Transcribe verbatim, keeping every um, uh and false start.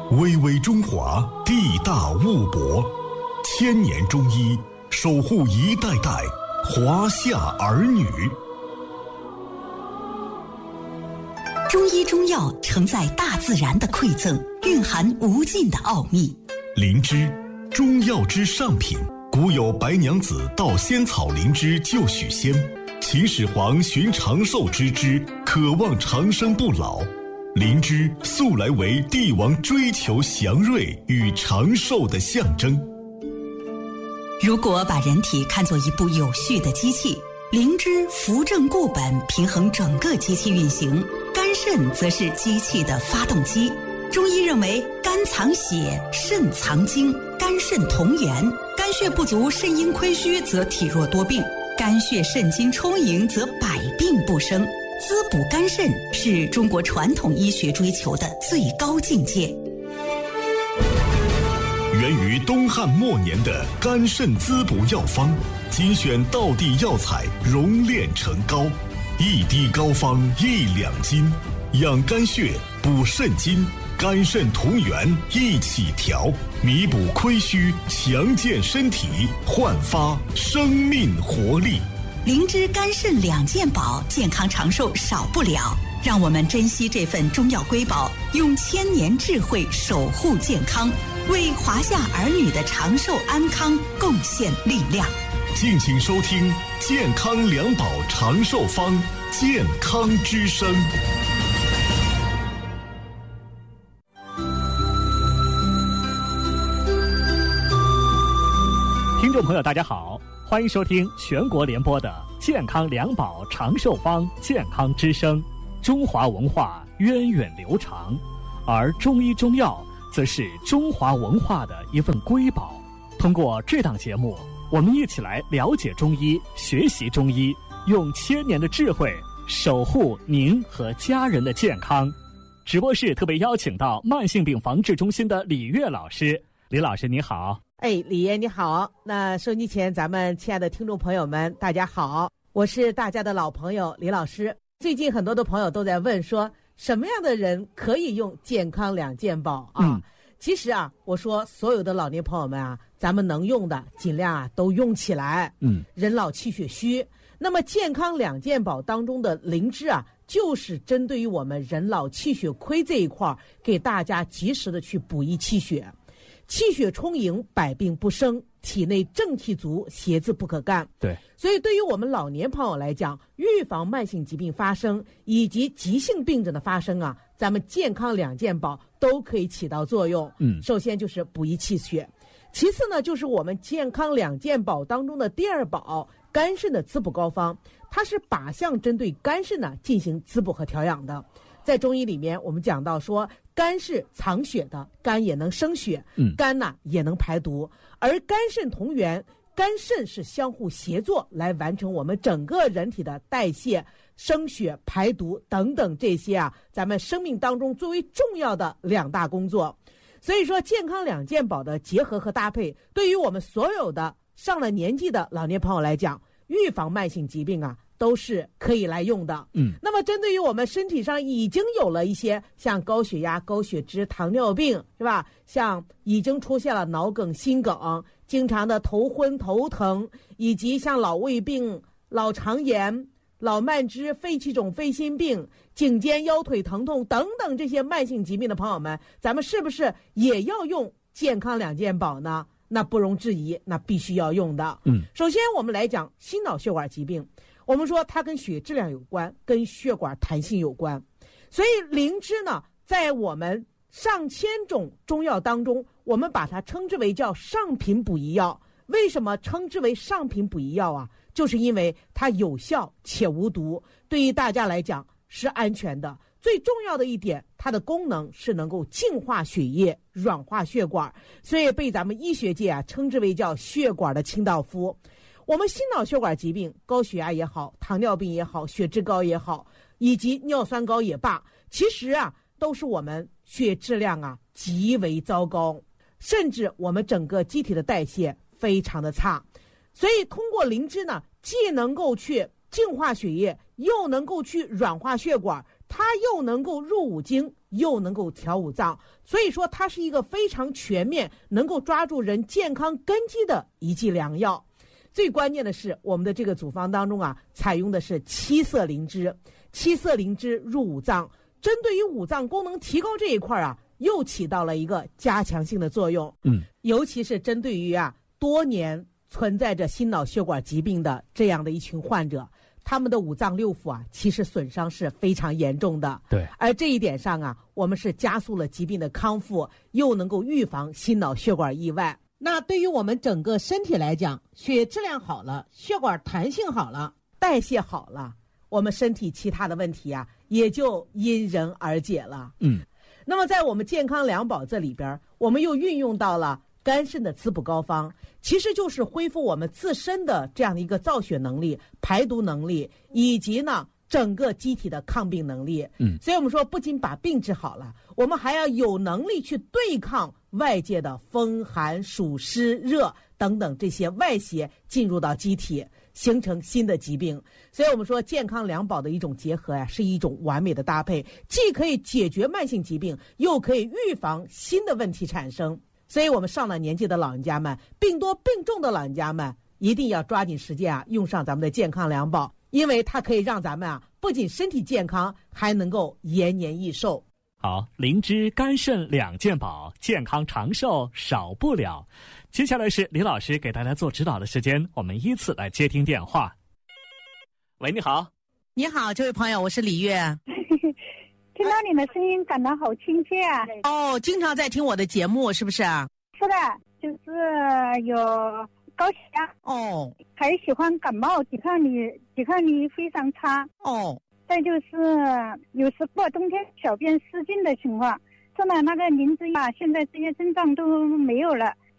巍巍中华，地大物博，千年中医守护一代代华夏儿女。 中医中药承载大自然的馈赠，蕴含无尽的奥秘。 灵芝，中药之上品，古有白娘子盗仙草灵芝救许仙，秦始皇寻长寿之枝，渴望长生不老。灵芝素来为帝王追求祥瑞与长寿的象征。 如果把人体看作一部有序的机器，灵芝扶正固本，平衡整个机器运行，肝肾则是机器的发动机。中医认为，肝藏血，肾藏精，肝肾同源，肝血不足、肾阴亏虚则体弱多病，肝血肾精充盈则百病不生。滋补肝肾是中国传统医学追求的最高境界。 源于东汉末年的肝肾滋补药方，精选道地药材熔炼成膏，一滴膏方一两斤，养肝血，补肾精，肝肾同源一起调，弥补亏虚，强健身体，焕发生命活力。 灵芝肝肾两件宝，健康长寿少不了。让我们珍惜这份中药瑰宝，用千年智慧守护健康，为华夏儿女的长寿安康贡献力量。 敬请收听健康两宝长寿方，健康之声。 听众朋友大家好，欢迎收听全国联播的健康两宝长寿方，健康之声。中华文化源远流长，而中医中药则是中华文化的一份瑰宝。通过这档节目，我们一起来了解中医，学习中医，用千年的智慧守护您和家人的健康。直播室特别邀请到慢性病防治中心的李月老师。李老师你好。 哎，李爷你好。那收机前咱们亲爱的听众朋友们大家好，我是大家的老朋友李老师。最近很多的朋友都在问说，什么样的人可以用健康两件宝啊、嗯、其实啊，我说所有的老年朋友们啊，咱们能用的尽量啊都用起来。嗯，人老气血虚，那么健康两件宝当中的灵芝啊，就是针对于我们人老气血亏这一块，给大家及时的去补益气血。气血充盈，百病不生，体内正气足，邪字不可干。 对， 所以对于我们老年朋友来讲，预防慢性疾病发生以及急性病症的发生啊，咱们健康两件宝都可以起到作用。嗯，首先就是补益气血，其次呢就是我们健康两件宝当中的第二宝肝肾的滋补膏方，它是靶向针对肝肾呢进行滋补和调养的。在中医里面我们讲到说，肝是藏血的，肝也能生血，嗯，肝呢也能排毒，而肝肾同源，肝肾是相互协作来完成我们整个人体的代谢、生血、排毒等等这些啊，咱们生命当中最为重要的两大工作。所以说健康两件宝的结合和搭配，对于我们所有的上了年纪的老年朋友来讲，预防慢性疾病啊都是可以来用的。嗯，那么针对于我们身体上已经有了一些像高血压、高血脂、糖尿病，是吧？像已经出现了脑梗、心梗，经常的头昏头疼，以及像老胃病、老肠炎、老慢支、肺气肿、肺心病、颈肩腰腿疼痛等等这些慢性疾病的朋友们，咱们是不是也要用健康两件宝呢？那不容置疑，那必须要用的。嗯，首先我们来讲心脑血管疾病，我们说它跟血质量有关，跟血管弹性有关，所以灵芝呢，在我们上千种中药当中，我们把它称之为叫上品补益药。为什么称之为上品补益药啊？就是因为它有效且无毒，对于大家来讲是安全的。最重要的一点，它的功能是能够净化血液、软化血管，所以被咱们医学界啊称之为叫血管的清道夫。我们心脑血管疾病，高血压也好，糖尿病也好，血脂高也好，以及尿酸高也罢，其实啊都是我们血质量啊极为糟糕，甚至我们整个机体的代谢非常的差。所以通过灵芝呢，既能够去净化血液，又能够去软化血管， 它又能够入五经，又能够调五脏，所以说它是一个非常全面，能够抓住人健康根基的一剂良药。最关键的是，我们的这个组方当中啊，采用的是七色灵芝，七色灵芝入五脏，针对于五脏功能提高这一块啊，又起到了一个加强性的作用。 嗯， 尤其是针对于啊多年存在着心脑血管疾病的这样的一群患者，他们的五脏六腑啊，其实损伤是非常严重的。 对， 而这一点上啊，我们是加速了疾病的康复，又能够预防心脑血管意外。那对于我们整个身体来讲，血液质量好了，血管弹性好了，代谢好了，我们身体其他的问题啊，也就因人而解了。 嗯， 那么在我们健康两宝这里边，我们又运用到了肝肾的滋补膏方，其实就是恢复我们自身的这样的一个造血能力、排毒能力，以及呢整个机体的抗病能力。 嗯， 所以我们说，不仅把病治好了，我们还要有能力去对抗外界的风寒暑湿热等等这些外邪进入到机体，形成新的疾病。所以我们说，健康两宝的一种结合呀，是一种完美的搭配，既可以解决慢性疾病，又可以预防新的问题产生。所以我们上了年纪的老人家们，病多病重的老人家们，一定要抓紧时间啊，用上咱们的健康两宝，因为它可以让咱们啊，不仅身体健康，还能够延年益寿。 好，灵芝肝肾两件宝，健康长寿少不了。接下来是李老师给大家做指导的时间，我们依次来接听电话。喂，你好。 你好，这位朋友，我是李月。 听到你的声音感到好亲切啊！ 哦，经常在听我的节目是不是啊？ 是的，就是有高血压哦， 还喜欢感冒，抵抗力抵抗力非常差哦。 再就是有时过冬天小便失禁的情况，吃了那个灵芝啊，现在这些症状都没有了。